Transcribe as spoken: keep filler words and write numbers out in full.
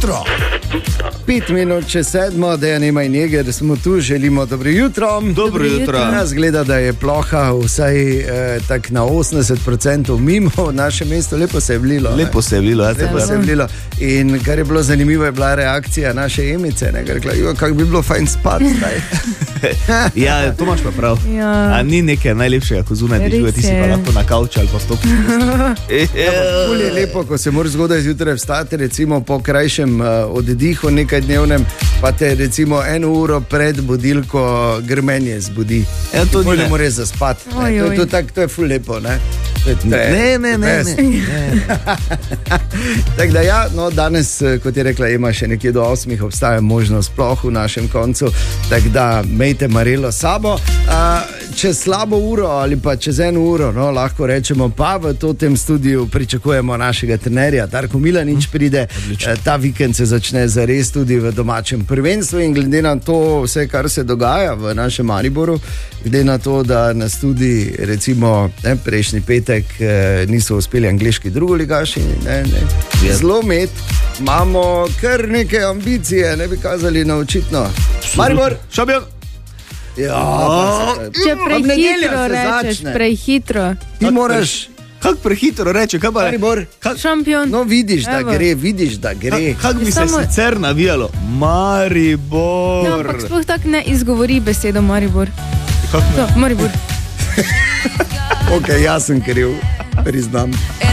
jutro. Pet minut čez sedmo, da je Nemaj Neger, smo tu, želimo dobro jutro. Dobro jutro. Jaz gleda, da je ploha vsaj eh, tak na osemdeset procentov mimo v našem mestu, lepo se je vlilo. Lepo se je vlilo, ja, lepo se je vlilo. In kar je bilo zanimivo, je bila reakcija naše Emice, ne, rekla, jo, kako bi bilo fajn spati zdaj. Ja, to imaš pa prav. Ja. A ni nekaj najlepšega, ko zunaj dežuje, ti si pa lahko na kavču ali pa stopi. Ja, ful je lepo, ko se moraš zgodaj zjutraj vstati, recimo po krajšem uh, oddihu nekaj dnevnem, pa te recimo eno uro pred budilko grmenje zbudi. Ja, to ni ne. ne moreš zaspati. To, to, to, to je ful lepo, ne? To je, to je, Ne, ne, ne, ne. Tako da ja, no, danes, kot je rekla Ema, še nekje do osmih obstaja možnost sploh v našem koncu, tako da mejte Marelo s sabo. A, čez slabo uro ali pa čez eno uro, no, lahko rečemo, pa v tem studiu pričakujemo našega trenerja. Darko Milanič pride, Odlično. ta vikend se začne zares tudi v domačem prvenstvu in glede na to vse, kar se dogaja v našem Mariboru, glede na to, da nas tudi recimo ne, prejšnji petek eh, niso uspeli angleški drugoligaši, ne, ne, Ja. zelo med, imamo kar neke ambicije, ne bi kazali na očitno. Maribor! Šabjan! Ja, pa se- Če Ob nedeljo prehitro se rečeš, začne. prehitro. Ti moraš, Kako prehitro reče, kaj pa Maribor, Šampion. no vidiš, da Evo. gre, vidiš, da gre. Kako bi se Samo- sicer navijalo? Maribor! Ja, ampak sploh tako ne izgovori besedo Maribor. Kako ne? To, Maribor. Ok, jaz sem kriv, priznam.